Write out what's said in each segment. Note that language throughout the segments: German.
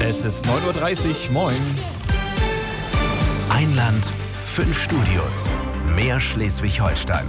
Es ist 9.30 Uhr, moin. Ein Land, 5 Studios, mehr Schleswig-Holstein.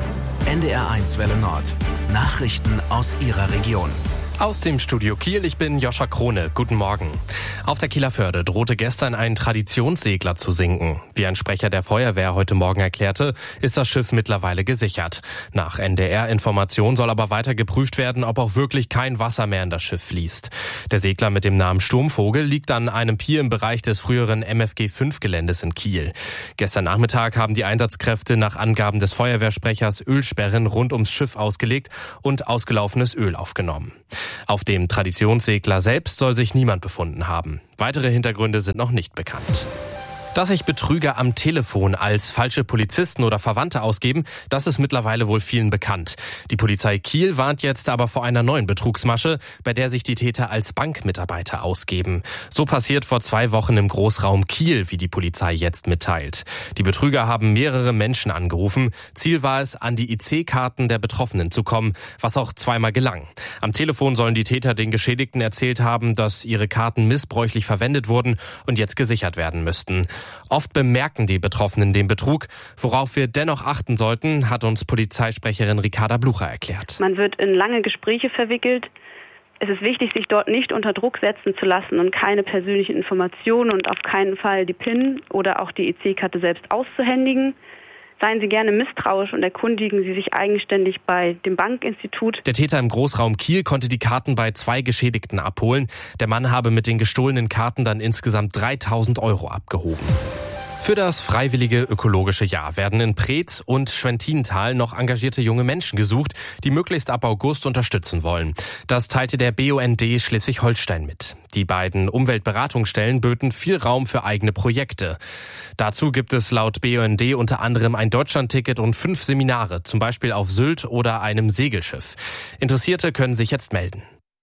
NDR1 Welle Nord. Nachrichten aus Ihrer Region. Aus dem Studio Kiel, ich bin Joscha Krone. Guten Morgen. Auf der Kieler Förde drohte gestern ein Traditionssegler zu sinken. Wie ein Sprecher der Feuerwehr heute Morgen erklärte, ist das Schiff mittlerweile gesichert. Nach NDR-Information soll aber weiter geprüft werden, ob auch wirklich kein Wasser mehr in das Schiff fließt. Der Segler mit dem Namen Sturmvogel liegt an einem Pier im Bereich des früheren MFG-5-Geländes in Kiel. Gestern Nachmittag haben die Einsatzkräfte nach Angaben des Feuerwehrsprechers Ölsperren rund ums Schiff ausgelegt und ausgelaufenes Öl aufgenommen. Auf dem Traditionssegler selbst soll sich niemand befunden haben. Weitere Hintergründe sind noch nicht bekannt. Dass sich Betrüger am Telefon als falsche Polizisten oder Verwandte ausgeben, das ist mittlerweile wohl vielen bekannt. Die Polizei Kiel warnt jetzt aber vor einer neuen Betrugsmasche, bei der sich die Täter als Bankmitarbeiter ausgeben. So passiert vor 2 Wochen im Großraum Kiel, wie die Polizei jetzt mitteilt. Die Betrüger haben mehrere Menschen angerufen. Ziel war es, an die IC-Karten der Betroffenen zu kommen, was auch zweimal gelang. Am Telefon sollen die Täter den Geschädigten erzählt haben, dass ihre Karten missbräuchlich verwendet wurden und jetzt gesichert werden müssten. Oft bemerken die Betroffenen den Betrug. Worauf wir dennoch achten sollten, hat uns Polizeisprecherin Ricarda Blucher erklärt. Man wird in lange Gespräche verwickelt. Es ist wichtig, sich dort nicht unter Druck setzen zu lassen und keine persönlichen Informationen und auf keinen Fall die PIN oder auch die EC-Karte selbst auszuhändigen. Seien Sie gerne misstrauisch und erkundigen Sie sich eigenständig bei dem Bankinstitut. Der Täter im Großraum Kiel konnte die Karten bei 2 Geschädigten abholen. Der Mann habe mit den gestohlenen Karten dann insgesamt 3.000 € abgehoben. Für das freiwillige ökologische Jahr werden in Preetz und Schwentintal noch engagierte junge Menschen gesucht, die möglichst ab August unterstützen wollen. Das teilte der BUND Schleswig-Holstein mit. Die beiden Umweltberatungsstellen böten viel Raum für eigene Projekte. Dazu gibt es laut BUND unter anderem ein Deutschlandticket und 5 Seminare, zum Beispiel auf Sylt oder einem Segelschiff. Interessierte können sich jetzt melden.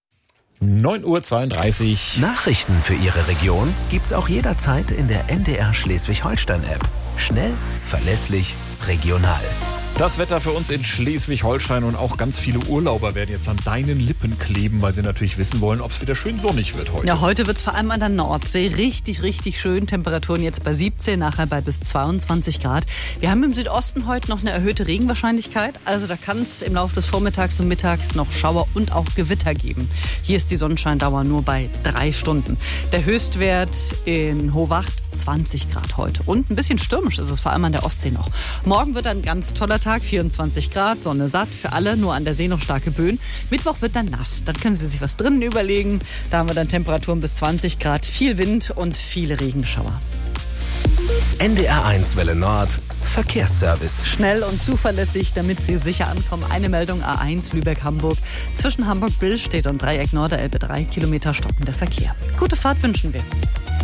9.32 Uhr. Nachrichten für Ihre Region gibt's auch jederzeit in der NDR Schleswig-Holstein-App. Schnell, verlässlich, regional. Das Wetter für uns in Schleswig-Holstein und auch ganz viele Urlauber werden jetzt an deinen Lippen kleben, weil sie natürlich wissen wollen, ob es wieder schön sonnig wird heute. Ja, heute wird es vor allem an der Nordsee richtig, richtig schön. Temperaturen jetzt bei 17, nachher bei bis 22 Grad. Wir haben im Südosten heute noch eine erhöhte Regenwahrscheinlichkeit. Also da kann es im Laufe des Vormittags und Mittags noch Schauer und auch Gewitter geben. Hier ist die Sonnenscheindauer nur bei 3 Stunden. Der Höchstwert in Hohwacht 20 Grad heute. Und ein bisschen stürmisch ist es vor allem an der Ostsee noch. Morgen wird ein ganz toller Tag, 24 Grad, Sonne satt für alle, nur an der See noch starke Böen. Mittwoch wird dann nass, dann können Sie sich was drinnen überlegen. Da haben wir dann Temperaturen bis 20 Grad, viel Wind und viele Regenschauer. NDR1 Welle Nord, Verkehrsservice. Schnell und zuverlässig, damit Sie sicher ankommen. Eine Meldung A1 Lübeck-Hamburg. Zwischen Hamburg-Billstedt und Dreieck Norderelbe 3 Kilometer stockender Verkehr. Gute Fahrt wünschen wir.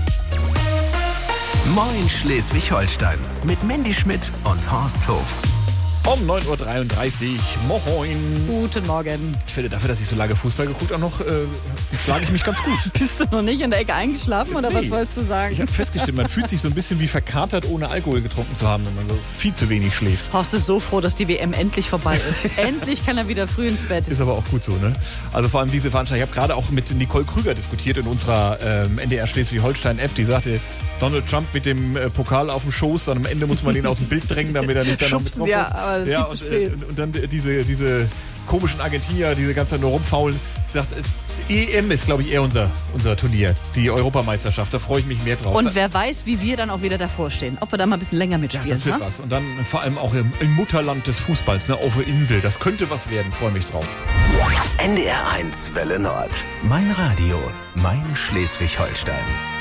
Moin Schleswig-Holstein mit Mandy Schmidt und Horst Hof. Um 9.33 Uhr. Moin. Guten Morgen. Ich finde, dafür, dass ich so lange Fußball geguckt habe, schlage ich mich ganz gut. Bist du noch nicht in der Ecke eingeschlafen oder was wolltest du sagen? Ich habe festgestellt, man fühlt sich so ein bisschen wie verkatert, ohne Alkohol getrunken zu haben, wenn man so viel zu wenig schläft. Horst ist so froh, dass die WM endlich vorbei ist. Endlich kann er wieder früh ins Bett. Ist aber auch gut so, ne? Also vor allem diese Veranstaltung. Ich habe gerade auch mit Nicole Krüger diskutiert in unserer NDR Schleswig-Holstein-App. Die sagte, Donald Trump mit dem Pokal auf dem Schoß, dann am Ende muss man ihn aus dem Bild drängen, damit er nicht dann noch mit drauf ja, aber viel zu spät. Und dann diese komischen Argentinier, diese ganze Zeit nur rumfaulen. Sie sagt, EM ist, glaube ich, eher unser Turnier, die Europameisterschaft. Da freue ich mich mehr drauf. Und wer weiß, wie wir dann auch wieder davor stehen. Ob wir da mal ein bisschen länger mitspielen. Ja, das wird was. Und dann vor allem auch im Mutterland des Fußballs, ne, auf der Insel. Das könnte was werden. Freue mich drauf. NDR1 Welle Nord. Mein Radio, mein Schleswig-Holstein.